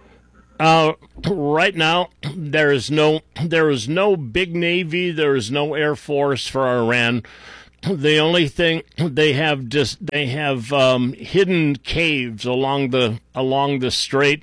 Uh, right now there is no there is no big navy, there is no air force for Iran. The only thing they have just they have um, hidden caves along the along the strait.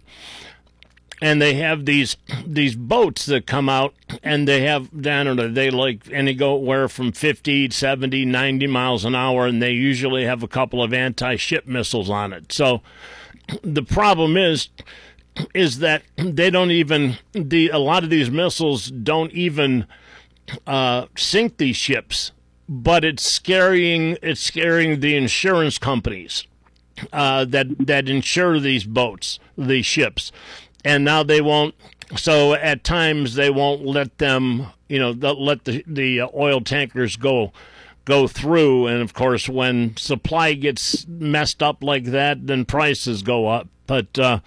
And they have these these boats that come out, and they have, I don't know, they like, and they go where from fifty, seventy, ninety miles an hour, and they usually have a couple of anti-ship missiles on it. So the problem is, is that they don't even, the a lot of these missiles don't even uh, sink these ships, but it's scaring, it's scaring the insurance companies uh, that that insure these boats, these ships. And now they won't. So at times they won't let them, you know, let the the oil tankers go go through. And of course, when supply gets messed up like that, then prices go up. But uh,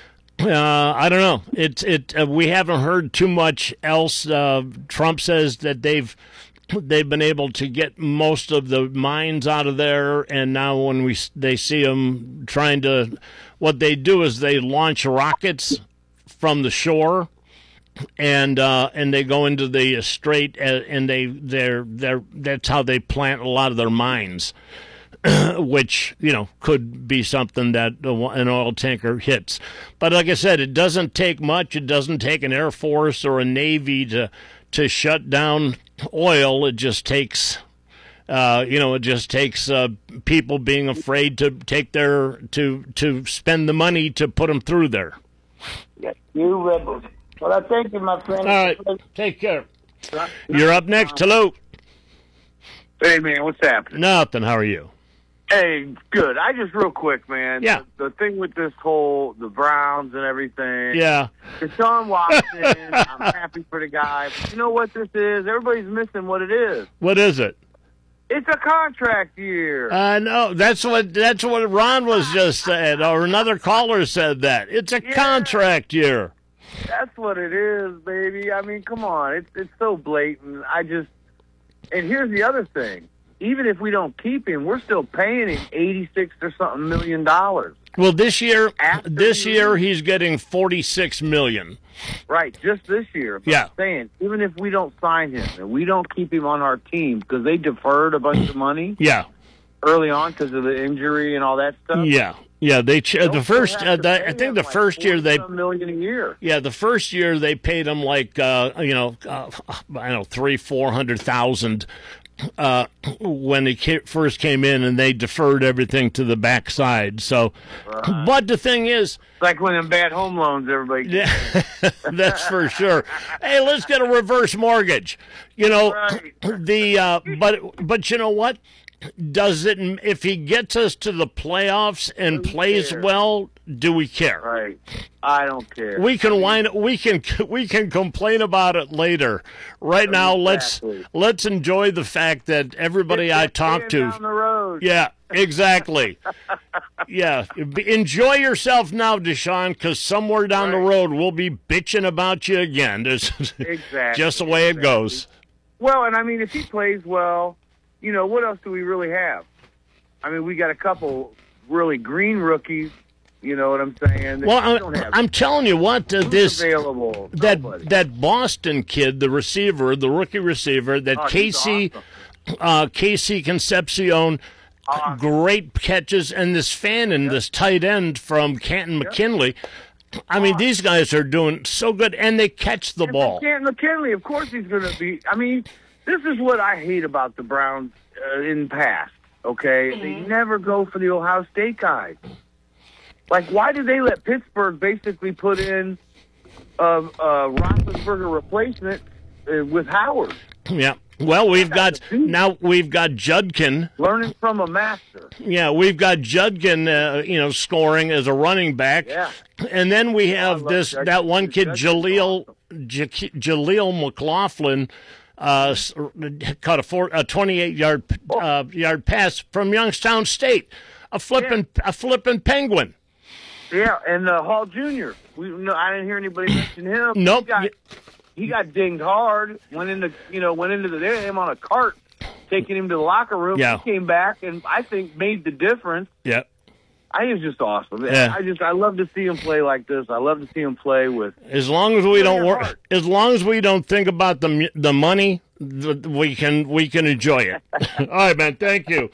uh, I don't know. It's it. Uh, we haven't heard too much else. Uh, Trump says that they've they've been able to get most of the mines out of there, and now when we they see them trying to, what they do is they launch rockets from the shore, and uh, and they go into the strait, and they they're they're that's how they plant a lot of their mines, which you know could be something that an oil tanker hits. But like I said, it doesn't take much. It doesn't take an air force or a navy to to shut down oil. It just takes. Uh, you know, it just takes uh, people being afraid to take their to to spend the money to put them through there. Yes, you rebels. Well, I thank you, my friend. All right, take care. You're up next. Hello. Hey, man, what's happening? Nothing. How are you? Hey, good. I just real quick, man. Yeah. The, the thing with this whole the Browns and everything. Yeah. Deshaun Watson. I'm happy for the guy. But you know what this is? Everybody's missing what it is. What is it? It's a contract year. I know. That's what that's what Ron was just said, or another caller said that. It's a Yeah. contract year. That's what it is, baby. I mean, come on. It's it's so blatant. I just and here's the other thing. Even if we don't keep him, we're still paying him eighty-six or something million dollars. Well, this year, After this you- year he's getting forty-six million. Right, just this year. But Yeah. I'm saying, even if we don't sign him and we don't keep him on our team because they deferred a bunch of money Yeah, early on because of the injury and all that stuff. yeah, yeah. They ch- They'll the still first, have uh, to the, pay I think him the like first year they, forty-some million a year. yeah, the first year they paid him like uh, you know, uh, I don't know, three, four hundred thousand. Uh, when he ca- first came in, and they deferred everything to the backside. So, Right. but the thing is, It's like when them bad home loans, everybody. yeah, that's for sure. Hey, let's get a reverse mortgage. You know, Right. the uh, but but you know what? Does it if he gets us to the playoffs and Do we plays care? well? Do we care? Right. I don't care. We can whine. We can we can complain about it later. Right now, Exactly. let's let's enjoy the fact that everybody It's I just talk staying to. down the road. Yeah, exactly. Yeah, enjoy yourself now, Deshaun, because somewhere down the Right. road we'll be bitching about you again. This is Exactly. just the way it exactly. goes. Well, and I mean, if he plays well, you know, what else do we really have? I mean, we got a couple really green rookies. You know what I'm saying? That Well, we I, don't have I'm telling you what, uh, Who's this available. that Nobody. that Boston kid, the receiver, the rookie receiver, that Oh, he's Casey awesome. uh, Casey Concepcion, Awesome. great catches, and this Fannin, this tight end from Canton McKinley. I mean, these guys are doing so good, and they catch the And ball. Canton McKinley, of course, he's going to be. I mean, this is what I hate about the Browns uh, in the past. Okay, they never go for the Ohio State guys. Like, why did they let Pittsburgh basically put in a, a Roethlisberger replacement uh, with Howard? Yeah, Well, we've got now we've got Judkin learning from a master. Yeah, we've got Judkin, uh, you know, scoring as a running back, yeah. And then we have this Judkin. that one kid Judkin's Jaleel awesome. J- Jaleel McLaughlin uh, caught a, four, a twenty-eight yard uh, yard pass from Youngstown State, a flipping yeah. a flipping penguin. Yeah, and uh, Hall Junior We no, I didn't hear anybody mention him. Nope. He got, he got dinged hard. Went into you know went into the they had him on a cart, taking him to the locker room. Yeah. He came back and I think made the difference. Yeah. I think it's just awesome. Yeah. I just I love to see him play like this. I love to see him play with. As long as we don't work, as long as we don't think about the the money, we can we can enjoy it. All right, man. Thank you.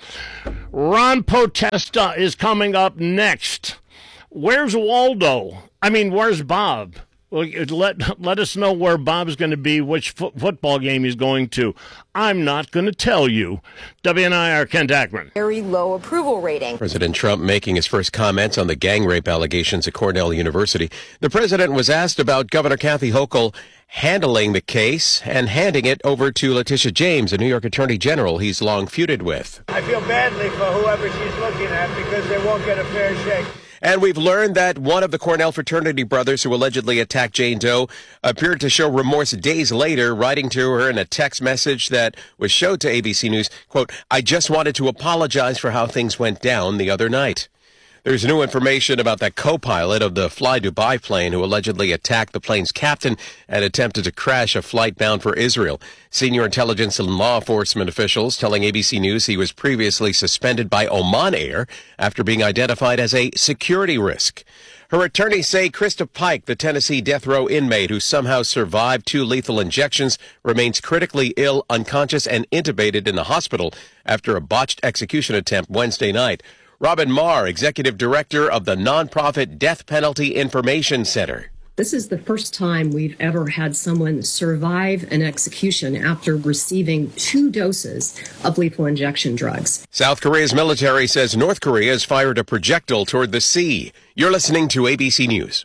Ron Potesta is coming up next. Where's Waldo? I mean, where's Bob? Well, let let us know where Bob's going to be, which fo- football game he's going to. I'm not going to tell you. W N I R, Kent Ackman. Very low approval rating. President Trump making his first comments on the gang rape allegations at Cornell University. The president was asked about Governor Kathy Hochul handling the case and handing it over to Letitia James, a New York attorney general he's long feuded with. I feel badly for whoever she's looking at because they won't get a fair shake. And we've learned that one of the Cornell fraternity brothers who allegedly attacked Jane Doe appeared to show remorse days later, writing to her in a text message that was showed to A B C News, quote, "I just wanted to apologize for how things went down the other night." There's new information about that co-pilot of the Fly Dubai plane who allegedly attacked the plane's captain and attempted to crash a flight bound for Israel. Senior intelligence and law enforcement officials telling A B C News he was previously suspended by Oman Air after being identified as a security risk. Her attorneys say Krista Pike, the Tennessee death row inmate who somehow survived two lethal injections, remains critically ill, unconscious, and intubated in the hospital after a botched execution attempt Wednesday night. Robin Marr, executive director of the nonprofit Death Penalty Information Center. This is the first time we've ever had someone survive an execution after receiving two doses of lethal injection drugs. South Korea's military says North Korea has fired a projectile toward the sea. You're listening to A B C News.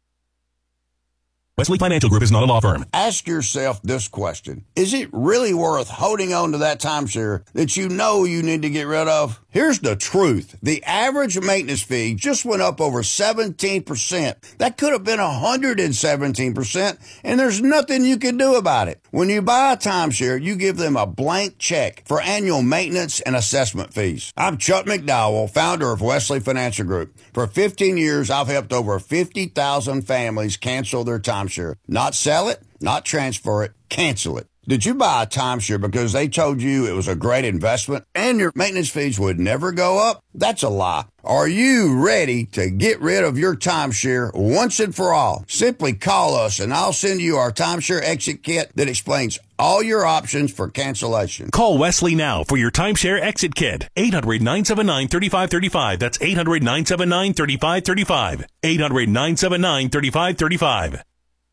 Wesley Financial Group is not a law firm. Ask yourself this question. Is it really worth holding on to that timeshare that you know you need to get rid of? Here's the truth. The average maintenance fee just went up over seventeen percent. That could have been one hundred seventeen percent, and there's nothing you can do about it. When you buy a timeshare, you give them a blank check for annual maintenance and assessment fees. I'm Chuck McDowell, founder of Wesley Financial Group. For fifteen years, I've helped over fifty thousand families cancel their timeshare. Not sell it, not transfer it, cancel it. Did you buy a timeshare because they told you it was a great investment and your maintenance fees would never go up? That's a lie. Are you ready to get rid of your timeshare once and for all? Simply call us and I'll send you our timeshare exit kit that explains all your options for cancellation. Call Wesley now for your timeshare exit kit. eight hundred, nine seven nine, three five three five. That's eight hundred, nine seven nine, three five three five. eight hundred, nine seven nine, three five three five.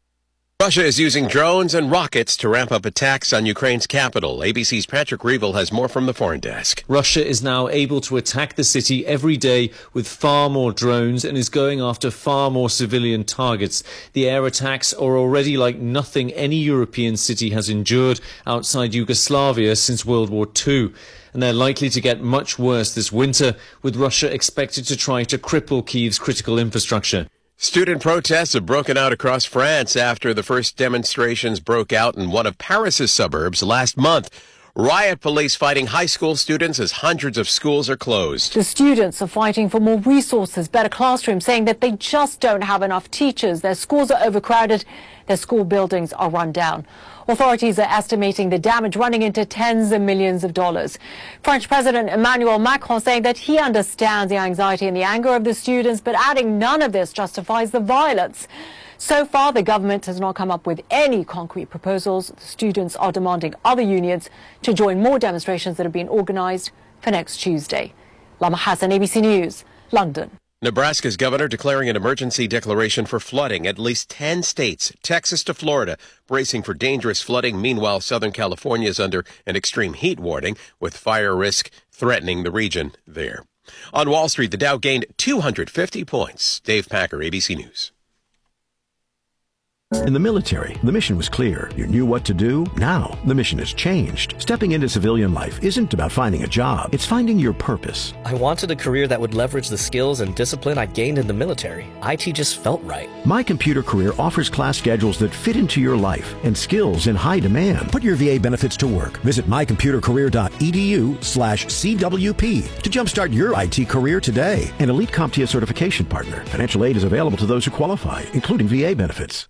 Russia is using drones and rockets to ramp up attacks on Ukraine's capital. A B C's Patrick Reevell has more from the foreign desk. Russia is now able to attack the city every day with far more drones and is going after far more civilian targets. The air attacks are already like nothing any European city has endured outside Yugoslavia since World War Two. And they're likely to get much worse this winter, with Russia expected to try to cripple Kyiv's critical infrastructure. Student protests have broken out across France after the first demonstrations broke out in one of Paris's suburbs last month. Riot police fighting high school students as hundreds of schools are closed. The students are fighting for more resources, better classrooms, saying that they just don't have enough teachers. Their schools are overcrowded. Their school buildings are run down. Authorities are estimating the damage running into tens of millions of dollars. French President Emmanuel Macron saying that he understands the anxiety and the anger of the students, but adding none of this justifies the violence. So far, the government has not come up with any concrete proposals. The students are demanding other unions to join more demonstrations that have been organised for next Tuesday. Lama Hassan, A B C News, London. Nebraska's governor declaring an emergency declaration for flooding. At least ten states, Texas to Florida, bracing for dangerous flooding. Meanwhile, Southern California is under an extreme heat warning with fire risk threatening the region there. On Wall Street, the Dow gained two hundred fifty points. Dave Packer, A B C News. In the military, the mission was clear. You knew what to do. Now, the mission has changed. Stepping into civilian life isn't about finding a job. It's finding your purpose. I wanted a career that would leverage the skills and discipline I gained in the military. I T just felt right. My Computer Career offers class schedules that fit into your life and skills in high demand. Put your V A benefits to work. Visit mycomputercareer.edu slash CWP to jumpstart your I T career today. An Elite CompTIA certification partner. Financial aid is available to those who qualify, including V A benefits.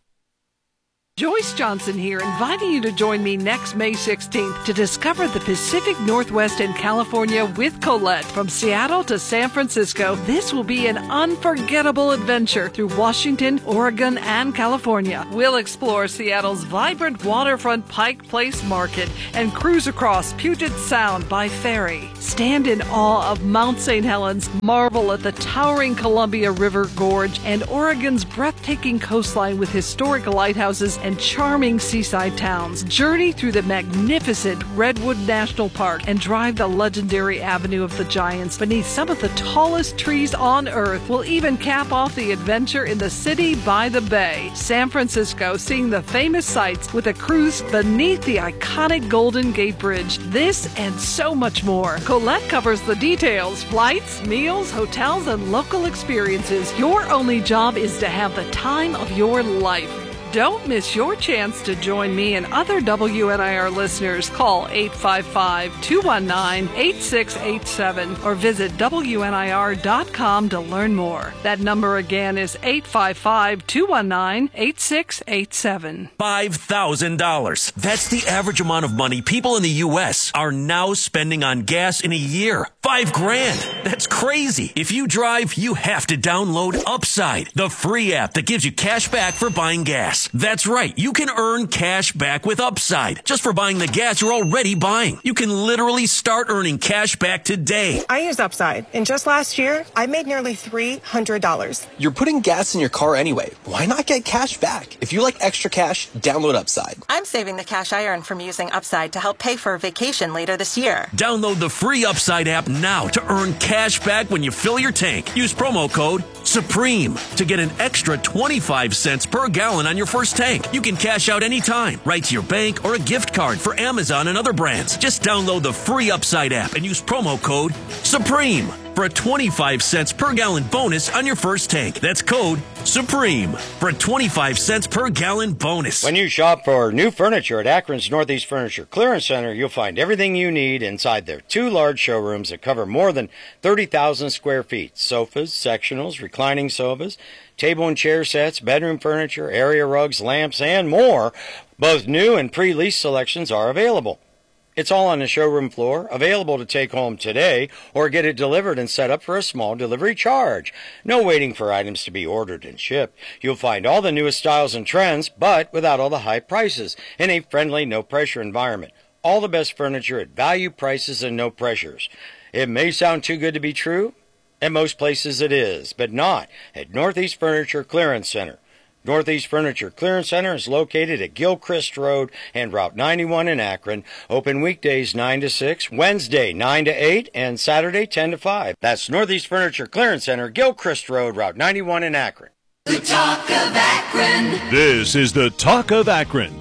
Joyce Johnson here, inviting you to join me next May sixteenth to discover the Pacific Northwest and California with Colette. From Seattle to San Francisco, this will be an unforgettable adventure through Washington, Oregon, and California. We'll explore Seattle's vibrant waterfront Pike Place Market and cruise across Puget Sound by ferry. Stand in awe of Mount Saint Helens, marvel at the towering Columbia River Gorge, and Oregon's breathtaking coastline with historic lighthouses and and charming seaside towns. Journey through the magnificent Redwood National Park and drive the legendary Avenue of the Giants beneath some of the tallest trees on Earth. We'll even cap off the adventure in the city by the bay. San Francisco, seeing the famous sights with a cruise beneath the iconic Golden Gate Bridge. This and so much more. Colette covers the details: flights, meals, hotels, and local experiences. Your only job is to have the time of your life. Don't miss your chance to join me and other W N I R listeners. Call eight five five, two one nine, eight six eight seven or visit W N I R dot com to learn more. That number again is eight five five, two one nine, eight six eight seven. five thousand dollars. That's the average amount of money people in the U S are now spending on gas in a year. Five grand. That's crazy. If you drive, you have to download Upside, the free app that gives you cash back for buying gas. That's right. You can earn cash back with Upside just for buying the gas you're already buying. You can literally start earning cash back today. I use Upside, and just last year, I made nearly three hundred dollars. You're putting gas in your car anyway. Why not get cash back? If you like extra cash, download Upside. I'm saving the cash I earn from using Upside to help pay for a vacation later this year. Download the free Upside app now to earn cash back when you fill your tank. Use promo code SUPREME to get an extra twenty-five cents per gallon on your first tank. You can cash out anytime, right to your bank or a gift card for Amazon and other brands. Just download the free Upside app and use promo code SUPREME for a twenty-five cents per gallon bonus on your first tank. That's code SUPREME for a twenty-five cents per gallon bonus. When you shop for new furniture at Akron's Northeast Furniture Clearance Center, you'll find everything you need inside their two large showrooms that cover more than thirty thousand square feet. Sofas, sectionals, reclining sofas, table and chair sets, bedroom furniture, area rugs, lamps, and more. Both new and pre-lease selections are available. It's all on the showroom floor, available to take home today or get it delivered and set up for a small delivery charge. No waiting for items to be ordered and shipped. You'll find all the newest styles and trends, but without all the high prices, in a friendly, no-pressure environment. All the best furniture at value prices and no pressures. It may sound too good to be true. At most places it is, but not at Northeast Furniture Clearance Center. Northeast Furniture Clearance Center is located at Gilchrist Road and Route ninety-one in Akron. Open weekdays nine to six, Wednesday nine to eight, and Saturday ten to five. That's Northeast Furniture Clearance Center, Gilchrist Road, Route ninety-one in Akron. The Talk of Akron. This is the Talk of Akron.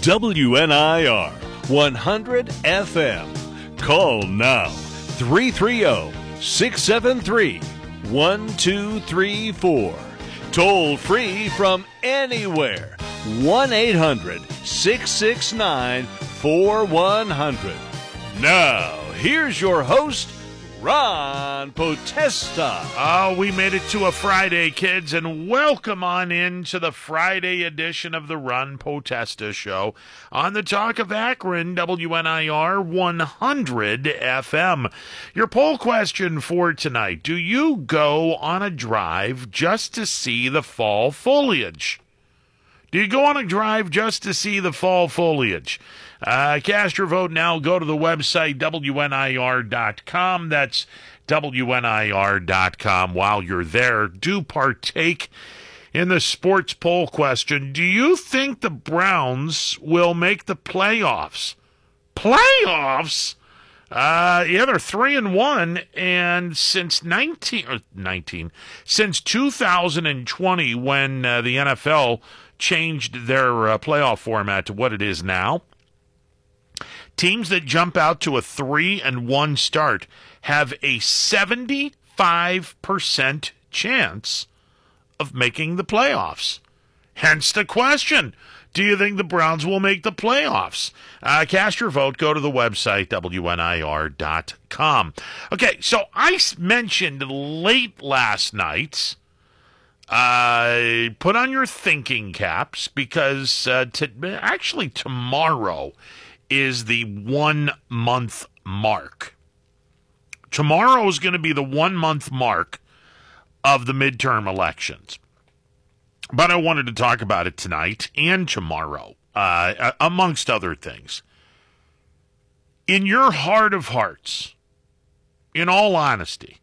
W N I R one hundred F M. Call now three three zero, six seven three, one two three four. Toll free from anywhere. one eight hundred, six six nine, four one zero zero. Now, here's your host, Ron Potesta. Oh, we made it to a Friday, kids, and welcome on in to the Friday edition of the Ron Potesta Show on the Talk of Akron, W N I R one hundred F M. Your poll question for tonight: do you go on a drive just to see the fall foliage? Do you go on a drive just to see the fall foliage? Uh, cast your vote now. Go to the website, W N I R dot com. That's W N I R dot com. While you're there, do partake in the sports poll question. Do you think the Browns will make the playoffs? Playoffs? Uh, yeah, they're three and one, and since nineteen, or nineteen, since two thousand twenty, when uh, the N F L changed their uh, playoff format to what it is now, teams that jump out to a three and one start have a seventy-five percent chance of making the playoffs. Hence the question, do you think the Browns will make the playoffs? Uh, cast your vote. Go to the website, W N I R dot com. Okay, so I mentioned late last night, uh, put on your thinking caps, because uh, to, actually tomorrow is the one-month mark. Tomorrow is going to be the one-month mark of the midterm elections. But I wanted to talk about it tonight and tomorrow, uh, amongst other things. In your heart of hearts, in all honesty,